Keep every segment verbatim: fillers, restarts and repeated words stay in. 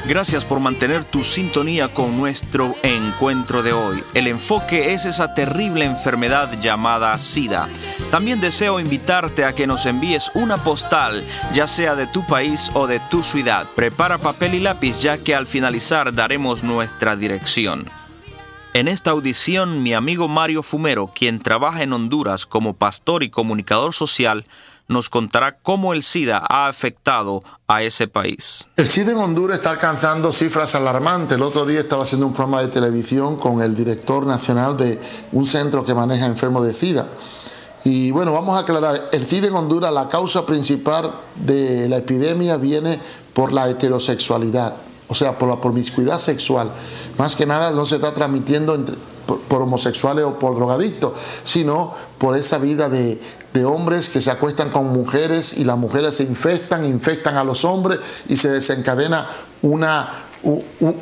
Gracias por mantener tu sintonía con nuestro encuentro de hoy. El enfoque es esa terrible enfermedad llamada SIDA. También deseo invitarte a que nos envíes una postal, ya sea de tu país o de tu ciudad. Prepara papel y lápiz, ya que al finalizar daremos nuestra dirección. En esta audición, mi amigo Mario Fumero, quien trabaja en Honduras como pastor y comunicador social, nos contará cómo el SIDA ha afectado a ese país. El SIDA en Honduras está alcanzando cifras alarmantes. El otro día estaba haciendo un programa de televisión con el director nacional de un centro que maneja enfermos de SIDA. Y bueno, vamos a aclarar, el SIDA en Honduras, la causa principal de la epidemia viene por la heterosexualidad, o sea, por la promiscuidad sexual. Más que nada no se está transmitiendo entre, por, por homosexuales o por drogadictos, sino por esa vida de, de hombres que se acuestan con mujeres y las mujeres se infectan, infectan a los hombres y se desencadena una, un,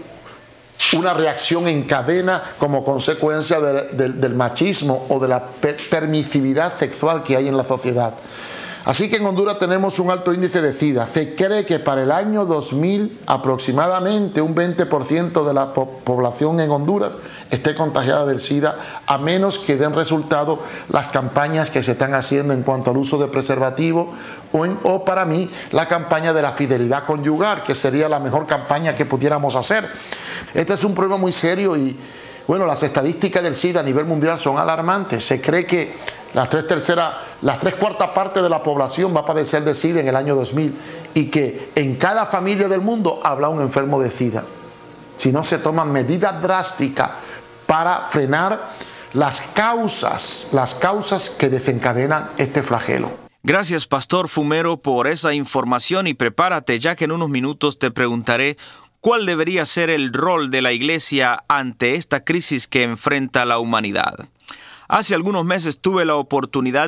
una reacción en cadena como consecuencia de, de, del machismo o de la per permisividad sexual que hay en la sociedad. Así que en Honduras tenemos un alto índice de SIDA. Se cree que para el año dos mil aproximadamente un veinte por ciento de la po población en Honduras esté contagiada del SIDA, a menos que den resultado las campañas que se están haciendo en cuanto al uso de preservativo o, en, o para mí la campaña de la fidelidad conyugal, que sería la mejor campaña que pudiéramos hacer. Este es un problema muy serio y bueno, las estadísticas del SIDA a nivel mundial son alarmantes. Se cree que las tres terceras, las tres cuartas partes de la población va a padecer de SIDA en el año dos mil y que en cada familia del mundo habrá un enfermo de SIDA. Si no se toman medidas drásticas para frenar las causas, las causas que desencadenan este flagelo. Gracias, Pastor Fumero, por esa información y prepárate, ya que en unos minutos te preguntaré cuál debería ser el rol de la Iglesia ante esta crisis que enfrenta la humanidad. Hace algunos meses tuve la oportunidad